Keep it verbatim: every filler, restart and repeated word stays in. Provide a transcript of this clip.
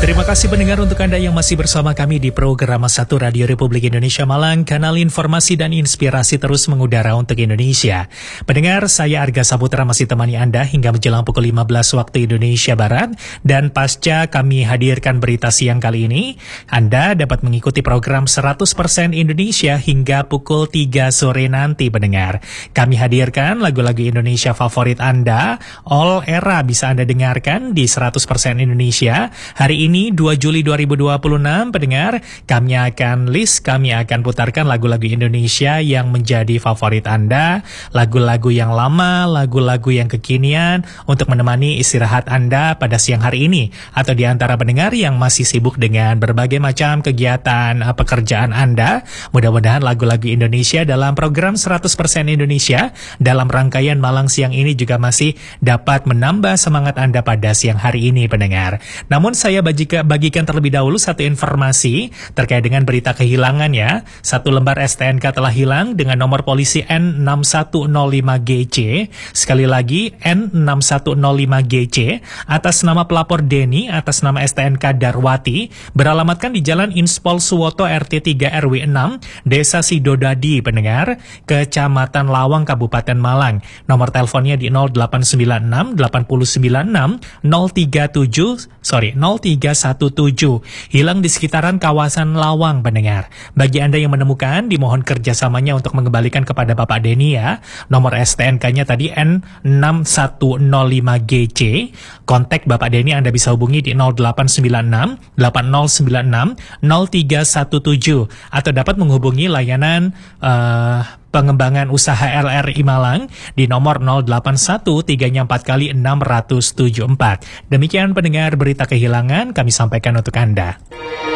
Terima kasih pendengar untuk Anda yang masih bersama kami di program satu Radio Republik Indonesia Malang, kanal informasi dan inspirasi terus mengudara untuk Indonesia. Pendengar, saya Arga Saputra masih temani Anda hingga menjelang pukul lima belas waktu Indonesia Barat, dan pasca kami hadirkan berita siang kali ini, Anda dapat mengikuti program seratus persen Indonesia hingga pukul tiga sore nanti, pendengar. Kami hadirkan lagu-lagu Indonesia favorit Anda, all era bisa Anda dengarkan di seratus persen Indonesia. Hari ini Ini dua Juli dua ribu dua puluh enam, pendengar, kami akan list, kami akan putarkan lagu-lagu Indonesia yang menjadi favorit Anda, lagu-lagu yang lama, lagu-lagu yang kekinian, untuk menemani istirahat Anda pada siang hari ini, atau di antara pendengar yang masih sibuk dengan berbagai macam kegiatan pekerjaan Anda. Mudah-mudahan lagu-lagu Indonesia dalam program seratus persen Indonesia dalam rangkaian Malang Siang ini juga masih dapat menambah semangat Anda pada siang hari ini, pendengar. Namun saya bagi Jika bagikan terlebih dahulu satu informasi terkait dengan berita kehilangan ya. Satu lembar S T N K telah hilang dengan nomor polisi N enam satu nol lima G C. Sekali lagi N enam satu nol lima G C atas nama pelapor Denny atas nama S T N K Darwati, beralamatkan di Jalan Inspol Suwoto R T tiga R W enam, Desa Sidodadi, pendengar, Kecamatan Lawang, Kabupaten Malang. Nomor teleponnya di nol delapan sembilan enam delapan sembilan enam nol tiga tujuh sorry nol tiga satu tujuh, hilang di sekitaran kawasan Lawang, pendengar. Bagi Anda yang menemukan, dimohon kerjasamanya untuk mengembalikan kepada Bapak Denny ya. Nomor S T N K-nya tadi N enam satu nol lima G C. Kontak Bapak Denny Anda bisa hubungi di nol delapan sembilan enam delapan nol sembilan enam nol tiga satu tujuh, atau dapat menghubungi layanan uh, pengembangan usaha L R I Malang di nomor nol delapan satu tiga empat kali enam tujuh empat. Demikian pendengar berita kehilangan kami sampaikan untuk Anda.